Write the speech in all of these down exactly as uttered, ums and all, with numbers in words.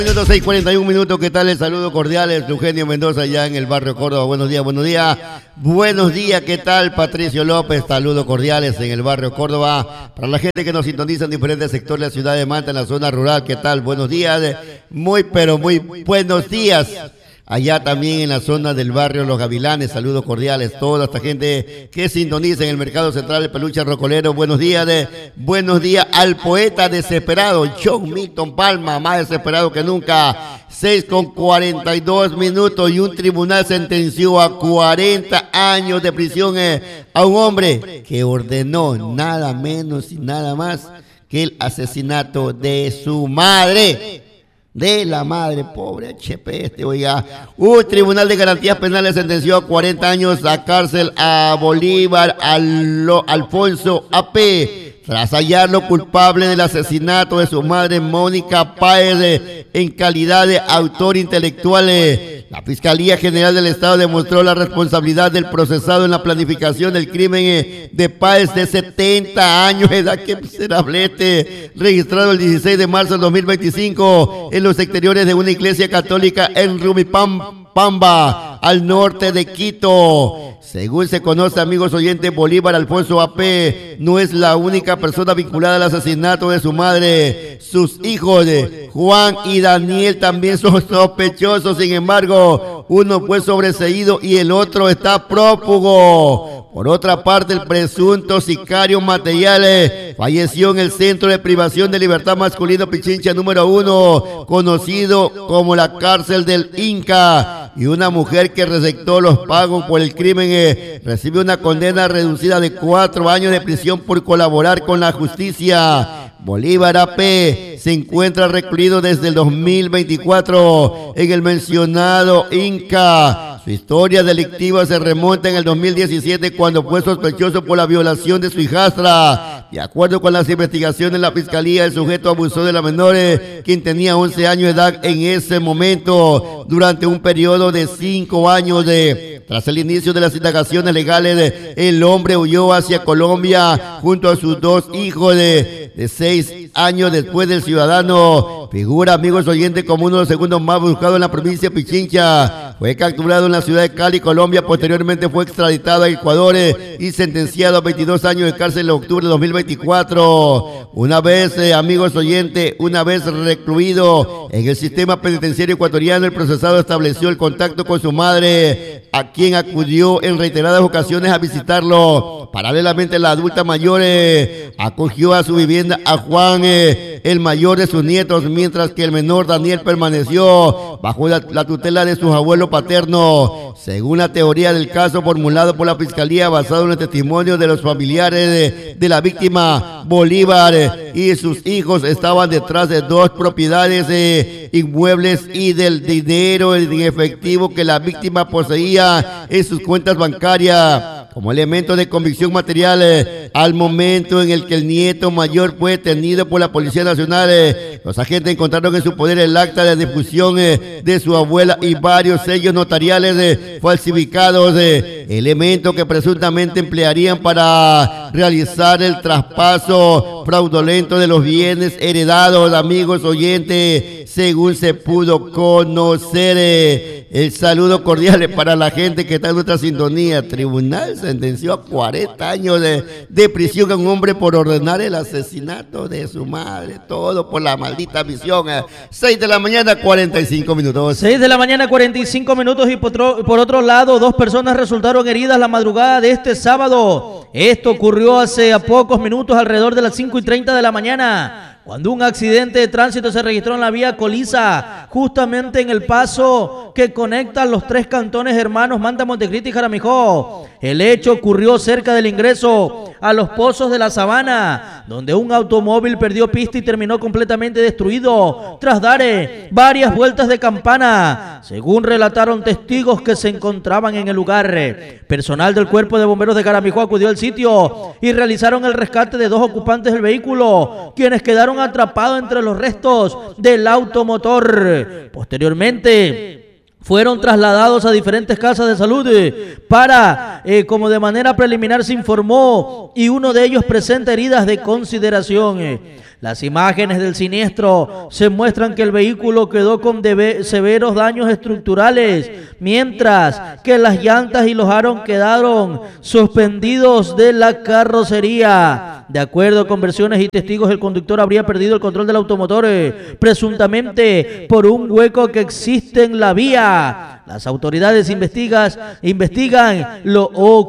Minutos seis cuarenta y uno minutos, ¿qué tal? El saludo cordial, es Eugenio Mendoza allá en el barrio Córdoba. Buenos días, buenos días. Buenos días, ¿qué tal? Patricio López, saludos cordiales en el barrio Córdoba. Para la gente que nos sintoniza en diferentes sectores de la ciudad de Manta, en la zona rural, ¿qué tal? Buenos días, muy pero muy buenos días. Allá también en la zona del barrio Los Gavilanes, saludos cordiales, toda esta gente que sintoniza en el mercado central de Peluche Rocolero. Buenos días, de, buenos días al poeta desesperado, John Milton Palma, más desesperado que nunca. seis con cuarenta y dos minutos y un tribunal sentenció a cuarenta años de prisión eh, a un hombre que ordenó nada menos y nada más que el asesinato de su madre. De la madre, pobre H P este, oiga. Un tribunal de garantías penales sentenció a cuarenta años a cárcel a Bolívar Al Alfonso A P tras hallarlo culpable del asesinato de su madre Mónica Páez en calidad de autor intelectual. La Fiscalía General del Estado demostró la responsabilidad del procesado en la planificación del crimen de Páez, de setenta años de edad, que miserablete, registrado el dieciséis de marzo de dos mil veinticinco en los exteriores de una iglesia católica en Rumipamba, al norte de Quito. Según se conoce, amigos oyentes, Bolívar Alfonso A P no es la única persona vinculada al asesinato de su madre. Sus hijos, Juan y Daniel, también son sospechosos. Sin embargo, uno fue sobreseído y el otro está prófugo. Por otra parte, el presunto sicario material falleció en el Centro de Privación de Libertad Masculino Pichincha número uno, conocido como la cárcel del Inca. Y una mujer que receptó los pagos por el crimen eh, recibe una condena reducida de cuatro años de prisión por colaborar con la justicia. Bolívar A P se encuentra recluido desde el dos mil veinticuatro en el mencionado Inca. Su historia delictiva se remonta en el dos mil diecisiete, cuando fue sospechoso por la violación de su hijastra. De acuerdo con las investigaciones de la Fiscalía, el sujeto abusó de la menor, quien tenía once años de edad en ese momento, durante un periodo de cinco años. De, tras el inicio de las indagaciones legales, el hombre huyó hacia Colombia junto a sus dos hijos de, de seis años. Después del ciudadano figura, amigos oyentes, como uno de los segundos más buscados en la provincia de Pichincha. Fue capturado en la ciudad de Cali, Colombia. Posteriormente fue extraditado a Ecuador y sentenciado a veintidós años de cárcel en octubre de dos mil veinticuatro. Una vez, eh, amigos oyentes, una vez recluido en el sistema penitenciario ecuatoriano, el procesado estableció el contacto con su madre, a quien acudió en reiteradas ocasiones a visitarlo. Paralelamente, la adulta mayor eh, acogió a su vivienda a Juan, eh, el mayor de sus nietos, mientras que el menor Daniel permaneció bajo la, la tutela de sus abuelos paternos. Según la teoría del caso formulado por la Fiscalía, basado en el testimonio de los familiares de, de la víctima, Bolívar eh, y sus hijos estaban detrás de dos propiedades eh, inmuebles y del dinero en efectivo que la víctima poseía en sus cuentas bancarias. Como elemento de convicción material, eh, al momento en el que el nieto mayor fue detenido por la Policía Nacional, eh, los agentes encontraron en su poder el acta de difusión eh, de su abuela y varios sellos notariales eh, falsificados, eh, elementos que presuntamente emplearían para realizar el traspaso fraudulento de los bienes heredados, amigos oyentes, según se pudo conocer. Eh, el saludo cordial para la gente que está en nuestra sintonía. Tribunal sentenció a cuarenta años de, de prisión a un hombre por ordenar el asesinato de su madre. Todo por la maldita visión. seis de la mañana, cuarenta y cinco minutos. seis de la mañana, cuarenta y cinco minutos. Y por otro, por otro lado, dos personas resultaron heridas la madrugada de este sábado. Esto ocurrió hace a pocos minutos, alrededor de las cinco y treinta de la mañana, cuando un accidente de tránsito se registró en la vía Coliza, justamente en el paso que conecta los tres cantones hermanos Manta, Montecristi y Jaramijó. El hecho ocurrió cerca del ingreso a los Pozos de la Sabana, donde un automóvil perdió pista y terminó completamente destruido tras dar varias vueltas de campana, según relataron testigos que se encontraban en el lugar. Personal del Cuerpo de Bomberos de Jaramijó acudió al sitio y realizaron el rescate de dos ocupantes del vehículo, quienes quedaron atrapados entre los restos del automotor. Posteriormente fueron trasladados a diferentes casas de salud eh, para, eh, como de manera preliminar se informó, y uno de ellos presenta heridas de consideración. Eh. Las imágenes del siniestro se muestran que el vehículo quedó con severos daños estructurales, mientras que las llantas y los aros quedaron suspendidos de la carrocería. De acuerdo con versiones y testigos, el conductor habría perdido el control del automotor, eh, presuntamente por un hueco que existe en la vía. Las autoridades investigas, investigan lo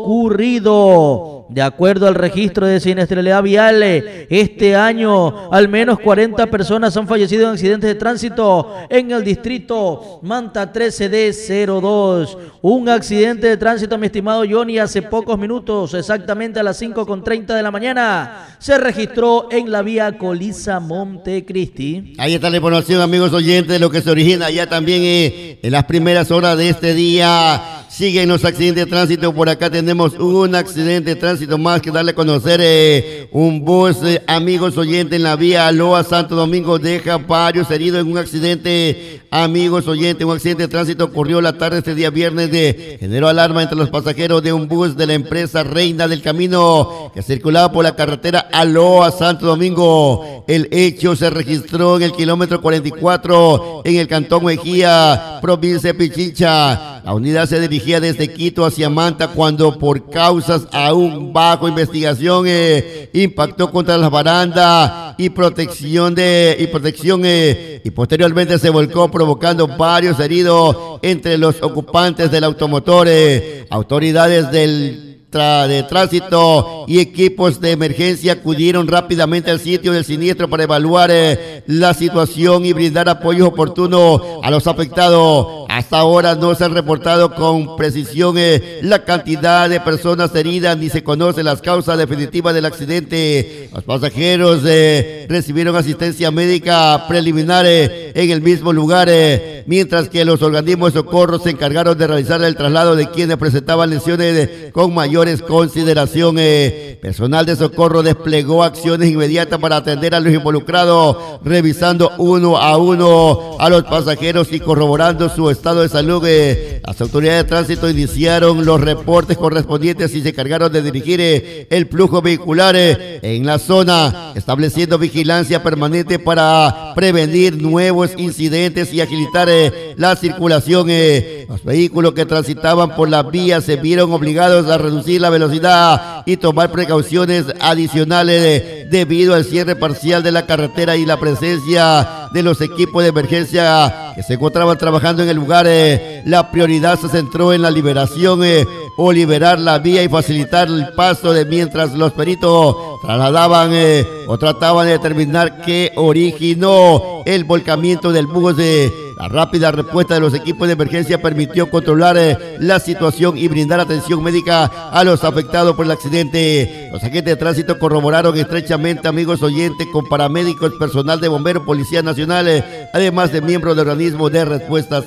ocurrido. De acuerdo al registro de siniestralidad vial, este año al menos cuarenta personas han fallecido en accidentes de tránsito en el distrito Manta trece D cero dos. Un accidente de tránsito, mi estimado Johnny, hace pocos minutos, exactamente a las cinco con treinta de la mañana, se registró en la vía Colisa Montecristi. Ahí está la información, amigos oyentes, de lo que se origina allá también eh, en las primeras horas de este día. Siguen los accidentes de tránsito. Por acá tenemos un accidente de tránsito más que darle a conocer. Eh, un bus, eh, amigos oyentes, en la vía Aloa Santo Domingo deja varios heridos en un accidente. Amigos oyentes, un accidente de tránsito ocurrió la tarde este día viernes. De, generó alarma entre los pasajeros de un bus de la empresa Reina del Camino que circulaba por la carretera Aloa Santo Domingo. El hecho se registró en el kilómetro cuarenta y cuatro en el cantón Mejía, provincia de Pichincha. La unidad se dirigía desde Quito hacia Manta cuando, por causas aún bajo investigación, eh, impactó contra las barandas y protección de y protección eh, y posteriormente se volcó, provocando varios heridos entre los ocupantes del automotor. Eh, autoridades del de tránsito y equipos de emergencia acudieron rápidamente al sitio del siniestro para evaluar eh, la situación y brindar apoyo oportuno a los afectados. Hasta ahora no se han reportado con precisión eh, la cantidad de personas heridas ni se conocen las causas definitivas del accidente. Los pasajeros eh, recibieron asistencia médica preliminar eh, en el mismo lugar, eh, mientras que los organismos de socorro se encargaron de realizar el traslado de quienes presentaban lesiones eh, con mayor consideración. Eh, personal de socorro desplegó acciones inmediatas para atender a los involucrados, revisando uno a uno a los pasajeros y corroborando su estado de salud. Eh, las autoridades de tránsito iniciaron los reportes correspondientes y se encargaron de dirigir eh, el flujo vehicular eh, en la zona, estableciendo vigilancia permanente para prevenir nuevos incidentes y agilitar eh, la circulación. Eh, los vehículos que transitaban por la vía se vieron obligados a reducir la velocidad y tomar precauciones adicionales eh, debido al cierre parcial de la carretera y la presencia de los equipos de emergencia que se encontraban trabajando en el lugar. Eh, la prioridad se centró en la liberación eh, o liberar la vía y facilitar el paso de mientras los peritos trasladaban eh, o trataban de determinar qué originó el volcamiento del bus. De la rápida respuesta de los equipos de emergencia permitió controlar eh, la situación y brindar atención médica a los afectados por el accidente. Los agentes de tránsito corroboraron estrechamente, amigos oyentes, con paramédicos, personal de bomberos, Policía Nacional, eh, además de miembros de organismos de respuestas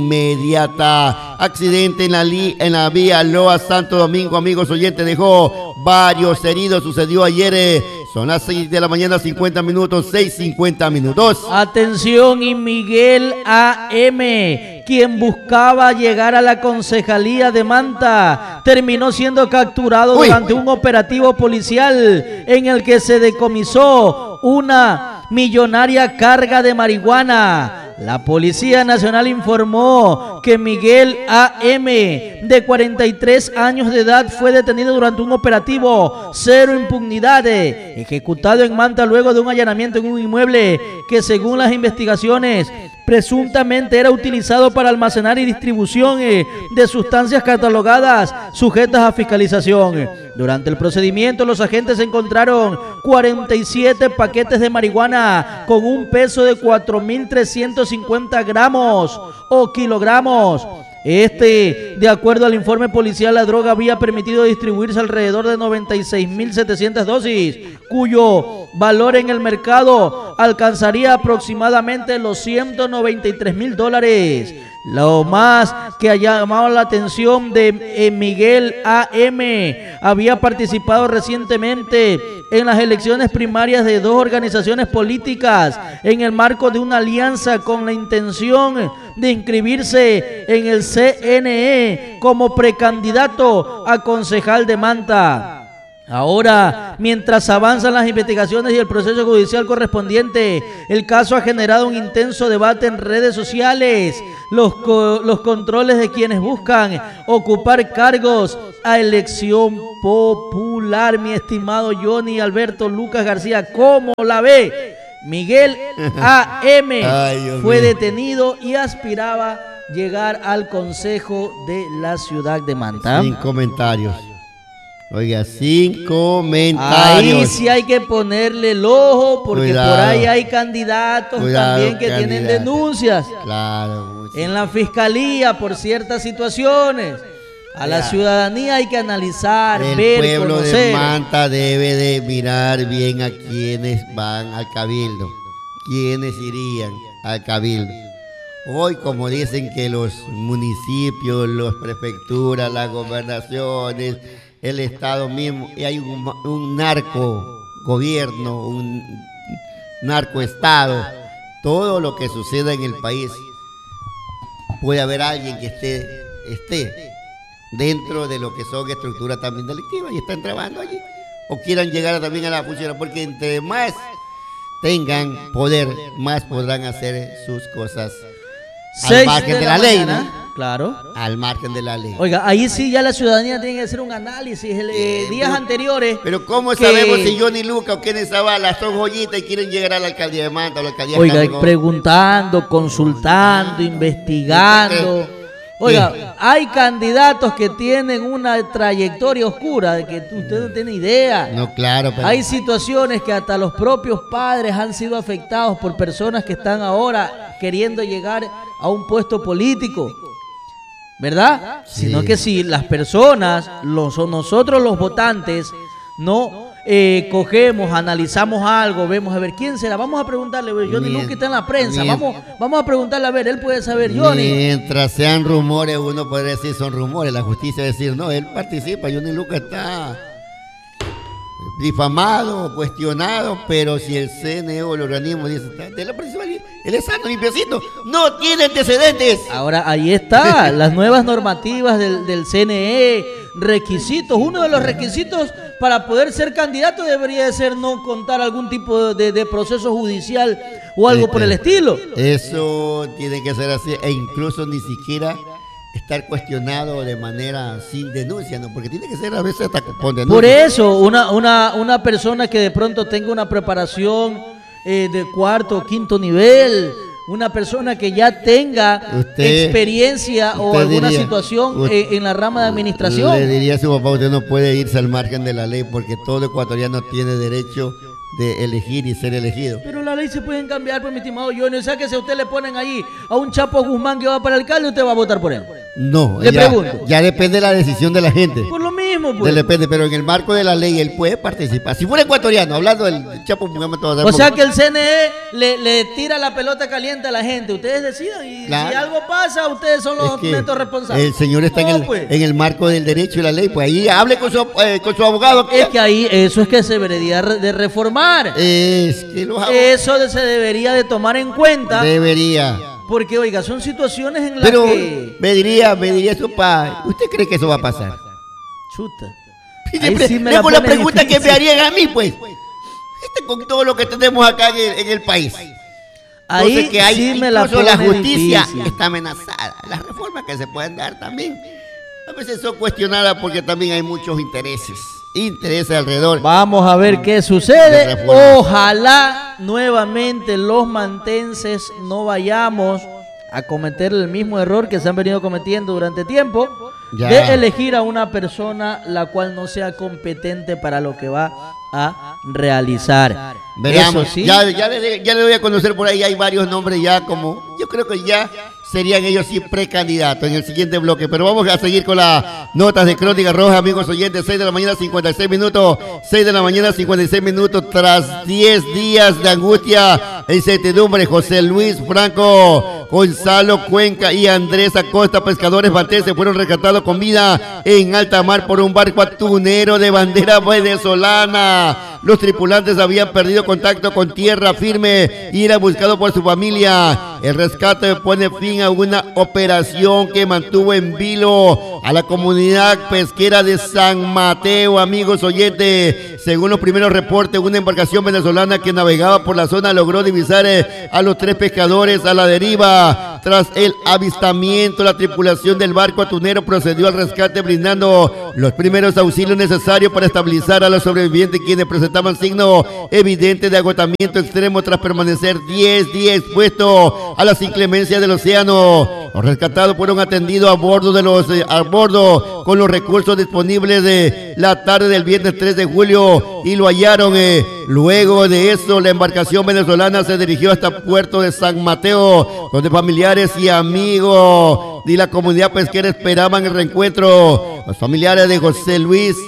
inmediata. Accidente en la, li, en la vía Loa Santo Domingo, amigos oyentes, dejó varios heridos. Sucedió ayer, eh, son las seis de la mañana, cincuenta minutos, seis cincuenta minutos. Atención, y Miguel A M, quien buscaba llegar a la concejalía de Manta, terminó siendo capturado Uy. durante un operativo policial en el que se decomisó una millonaria carga de marihuana. La Policía Nacional informó que Miguel A M, de cuarenta y tres años de edad, fue detenido durante un operativo Cero Impunidad, ejecutado en Manta luego de un allanamiento en un inmueble que, según las investigaciones, presuntamente era utilizado para almacenar y distribución eh, de sustancias catalogadas sujetas a fiscalización. Durante el procedimiento, los agentes encontraron cuarenta y siete paquetes de marihuana con un peso de cuatro mil trescientos cincuenta gramos o kilogramos. Este, de acuerdo al informe policial, la droga había permitido distribuirse alrededor de noventa y seis mil setecientas dosis, cuyo valor en el mercado alcanzaría aproximadamente los ciento noventa y tres mil dólares. Lo más que ha llamado la atención de eh, Miguel A M había participado recientemente en las elecciones primarias de dos organizaciones políticas en el marco de una alianza con la intención de inscribirse en el C N E como precandidato a concejal de Manta. Ahora, mientras avanzan las investigaciones y el proceso judicial correspondiente, el caso ha generado un intenso debate en redes sociales. Los, co los controles de quienes buscan ocupar cargos a elección popular, mi estimado Johnny Alberto Lucas García, ¿cómo la ve? Miguel A M Ay, fue detenido y aspiraba llegar al Consejo de la ciudad de Manta. Sin comentarios. Oiga, sin comentarios. Ahí sí hay que ponerle el ojo porque Cuidado. por ahí hay candidatos Cuidado, también que candidato. tienen denuncias claro, en la fiscalía por ciertas situaciones. A la ciudadanía hay que analizar, el ver, El pueblo conocer. de Manta debe de mirar bien a quienes van al cabildo, quienes irían al cabildo. Hoy, como dicen que los municipios, las prefecturas, las gobernaciones, el Estado mismo, y hay un, un narco gobierno, un narco Estado, todo lo que suceda en el país, puede haber alguien que esté, esté dentro de lo que son estructuras también delictivas y están trabajando allí, o quieran llegar también a la función, porque entre más tengan poder, más podrán hacer sus cosas al margen de, de la, la ley, mañana, ¿no? Claro. Al margen de la ley. Oiga, ahí sí ya la ciudadanía tiene que hacer un análisis eh, días pero, anteriores. Pero ¿cómo que... sabemos si Johnny Lucas o Kenneth Zavala son joyitas y quieren llegar a la alcaldía de Manta o la alcaldía Oiga, de preguntando, consultando, investigando. Oiga, sí. hay candidatos que tienen una trayectoria oscura de que usted no tiene idea. No, claro. Pero... Hay situaciones que hasta los propios padres han sido afectados por personas que están ahora queriendo llegar a un puesto político, ¿verdad? Sí. Sino que si las personas, los, nosotros los votantes, no eh, cogemos, analizamos algo, vemos a ver quién será, vamos a preguntarle, Johnny Lucas está en la prensa, vamos, vamos a preguntarle a ver, él puede saber, Johnny. Mientras sean rumores, uno puede decir son rumores, la justicia decir, no, él participa, Johnny Lucas está difamado, cuestionado, pero si el C N E o el organismo dice, de la principal, él es sano, limpiecito, no tiene antecedentes. Ahora, ahí está, las nuevas normativas del, del C N E, requisitos, uno de los requisitos para poder ser candidato debería de ser no contar algún tipo de, de proceso judicial o algo este, por el estilo. Eso tiene que ser así, e incluso ni siquiera estar cuestionado de manera sin denuncia, ¿no? Porque tiene que ser a veces hasta con denuncia. Por eso, una, una, una persona que de pronto tenga una preparación eh, de cuarto o quinto nivel, una persona que ya tenga usted, experiencia o alguna diría, situación usted, en la rama de administración. Le diría a su papá, usted no puede irse al margen de la ley porque todo ecuatoriano tiene derecho de elegir y ser elegido. Pero la ley se pueden cambiar, pues, mi estimado Johnny. O sea que si a usted le ponen ahí a un Chapo Guzmán que va para el alcalde, usted va a votar por él. No, le ya, pregunto. Ya depende de la decisión de la gente. Por lo mismo, pues. Depende, pero en el marco de la ley él puede participar. Si fuera ecuatoriano, hablando del Chapo Guzmán, o sea que el C N E le, le tira la pelota caliente a la gente. Ustedes decidan y claro. si algo pasa, ustedes son los es netos responsables. El señor está no, en, el, pues. en el marco del derecho y la ley, pues ahí hable con su, eh, con su abogado. Es que ahí eso es que se debería de reformar. Es que los eso se debería de tomar en cuenta. Debería. Porque, oiga, son situaciones en las Pero que... me diría, me diría su padre, ¿usted cree que eso va a pasar? Chuta. Ahí sí me la, la pregunta difícil. que me harían a mí, pues. Este, con todo lo que tenemos acá en el, en el país. Ahí Entonces, que hay, sí me la incluso la justicia difícil. está amenazada. Las reformas que se pueden dar también a veces son cuestionadas porque también hay muchos intereses. Intereses alrededor. Vamos a ver qué sucede. Ojalá nuevamente los mantenses no vayamos a cometer el mismo error que se han venido cometiendo durante tiempo ya. de elegir a una persona la cual no sea competente para lo que va a realizar. Veamos, ¿sí? ya, ya, le, ya le voy a conocer por ahí, hay varios nombres ya como, yo creo que ya serían ellos sí precandidatos en el siguiente bloque, pero vamos a seguir con las notas de Crónica Roja, amigos oyentes. Seis de la mañana, cincuenta y seis minutos, seis de la mañana, cincuenta y seis minutos, tras diez días de angustia e incertidumbre, José Luis Franco, Gonzalo Cuenca y Andrés Acosta, pescadores mantenses, fueron rescatados con vida en alta mar por un barco atunero de bandera venezolana. Los tripulantes habían perdido contacto con tierra firme y era buscado por su familia. El rescate pone fin a una operación que mantuvo en vilo a la comunidad pesquera de San Mateo, amigos oyentes. Según los primeros reportes, una embarcación venezolana que navegaba por la zona logró divisar eh, a los tres pescadores a la deriva. Tras el avistamiento, la tripulación del barco atunero procedió al rescate brindando los primeros auxilios necesarios para estabilizar a los sobrevivientes, quienes presentaban signos evidentes de agotamiento extremo tras permanecer diez días expuestos a las inclemencias del océano. Los rescatados fueron atendidos a bordo de los eh, a bordo con los recursos disponibles de la tarde del viernes tres de julio y lo hallaron. Eh. Luego de eso, la embarcación venezolana se dirigió hasta el puerto de San Mateo, donde familiares y amigos de la comunidad pesquera esperaban el reencuentro. Los familiares de José Luis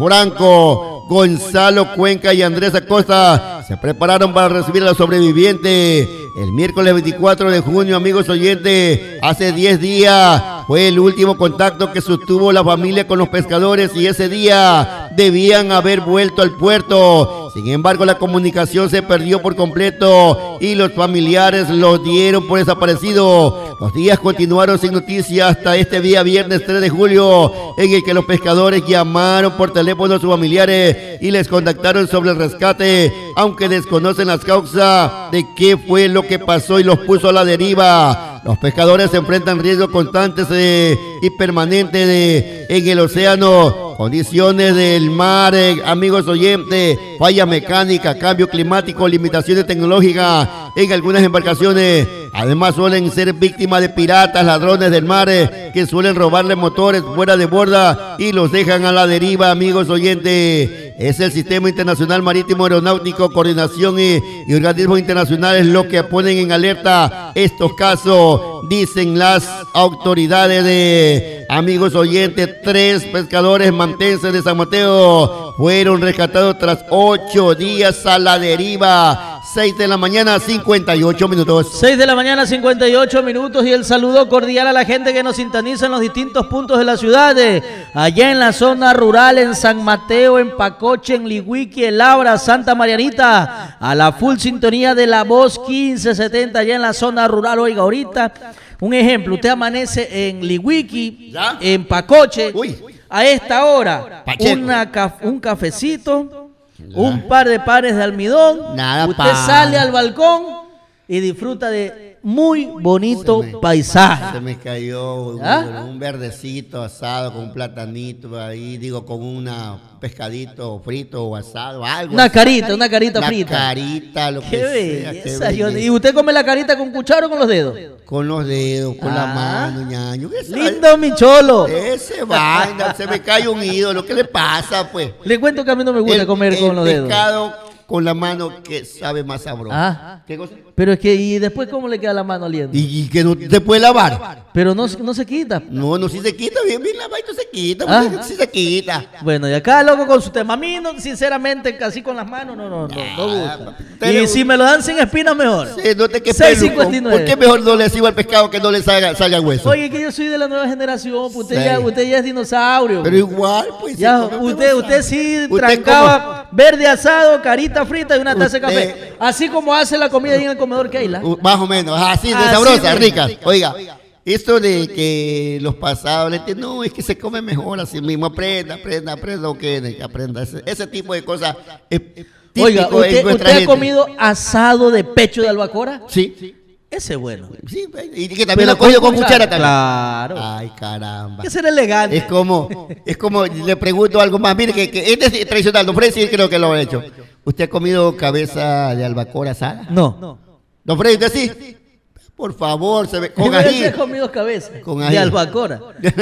Franco, Gonzalo Cuenca y Andrés Acosta se prepararon para recibir a los sobrevivientes. El miércoles veinticuatro de junio, amigos oyentes, hace diez días fue el último contacto que sostuvo la familia con los pescadores y ese día debían haber vuelto al puerto. Sin embargo, la comunicación se perdió por completo y los familiares los dieron por desaparecido. Los días continuaron sin noticias hasta este día viernes tres de julio, en el que los pescadores llamaron por teléfono a sus familiares y les contactaron sobre el rescate, aunque desconocen las causas de qué fue lo que pasó y los puso a la deriva. Los pescadores se enfrentan riesgos constantes eh, y permanentes de, en el océano, condiciones del mar, eh, amigos oyentes, falla mecánica, cambio climático, limitaciones tecnológicas en algunas embarcaciones. Además suelen ser víctimas de piratas, ladrones del mar, eh, que suelen robarle motores fuera de borda y los dejan a la deriva, amigos oyentes. Es el Sistema Internacional Marítimo Aeronáutico, Coordinación y, y organismos internacionales lo que ponen en alerta estos casos, dicen las autoridades de, amigos oyentes. Tres pescadores mantenses de San Mateo fueron rescatados tras ocho días a la deriva. seis de la mañana, cincuenta y ocho minutos. seis de la mañana, cincuenta y ocho minutos. Y el saludo cordial a la gente que nos sintoniza en los distintos puntos de la ciudad. Allá en la zona rural, en San Mateo, en Pacoche, en Lihuiqui, en Labra, Santa Marianita. A la full sintonía de La Voz quince setenta, allá en la zona rural. Oiga, ahorita, un ejemplo. Usted amanece en Lihuiqui, ¿ya? En Pacoche. Uy. A esta hora, una, un cafecito. Un par de pares de almidón. Nada, usted pa. sale al balcón y disfruta de muy bonito se me, paisaje. Se me cayó ¿Ah? un verdecito asado con un platanito ahí, digo, con un pescadito frito o asado, algo. Una así. carita, una carita la frita. Una carita, lo qué que belleza, sea. Yo, ¿y usted come la carita con cuchara o con los dedos? Con los dedos, con ah. la mano, ñaño. Lindo, mi cholo. Ese vaina, se me cae un ídolo. ¿Qué le pasa, pues? Le cuento que a mí no me gusta el, comer el con los dedos. Pescado con la mano que sabe más sabroso. Ah. ¿Qué cosa? Pero es que, ¿y después cómo le queda la mano oliendo? Y, y que no te puede lavar. Pero no, no se quita. No, no, si se quita, bien, bien lavadito se quita. Ah. Si se quita. Bueno, y acá loco con su tema. A mí, no, sinceramente, casi con las manos, no, no, no, no gusta. Y le... si me lo dan sin espinas, mejor. Sí, no te que seis cincuenta y nueve. ¿Por qué mejor no le sigo al pescado que no le salga, salga hueso? Oye, que yo soy de la nueva generación. Pues usted, sí. ya, usted ya es dinosaurio. Pero igual, pues. Ya, usted, usted sí usted trancaba como... verde asado, carita frita y una taza de café. Así como hace la comida ahí en el comedor Keila. Más o menos, así de así sabrosa, rica. Oiga, esto de que los pasados, no, es que se come mejor así mismo. Aprenda, aprenda, aprenda, okay, aprenda. Ese, ese tipo de cosas es típico. Oiga, ¿usted, ¿usted ha comido asado de pecho de albacora? Sí. sí. Ese es bueno. Sí, y que también lo cogido con cuchara también. Claro. Ay, caramba. Que ser elegante. Es como, es como, le pregunto algo más. Mire, que, que este es tradicional, don Freddy sí creo que lo ha hecho. ¿Usted ha comido cabeza de albacora asada? No. no. Don Freddy, ¿usted sí? Por favor, se ve con ají. Yo he comido cabeza con ají. De albacora.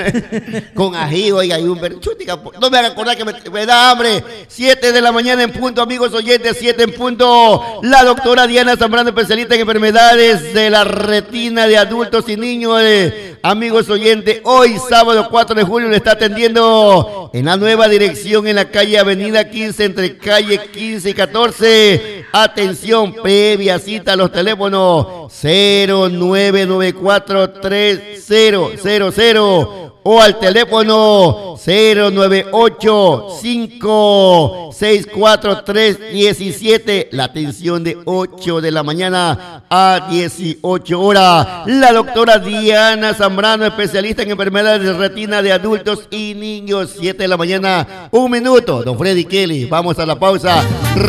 Con ají, oiga, y un berchutica. No me hagan acordar que me, me da hambre. Siete de la mañana en punto, amigos oyentes, siete en punto. La doctora Diana Zambrano, especialista en enfermedades de la retina de adultos y niños. Eh, amigos oyentes, hoy sábado cuatro de julio le está atendiendo en la nueva dirección en la calle Avenida quince, entre calle quince y catorce. Atención, previa cita a los teléfonos cero nueve nueve cuatro tres cero cero cero o al teléfono cero nueve ocho, cinco seis cuatro, tres uno siete, la atención de ocho de la mañana a dieciocho horas. La doctora Diana Zambrano, especialista en enfermedades de retina de adultos y niños, siete de la mañana, un minuto. Don Freddy Kelly, vamos a la pausa.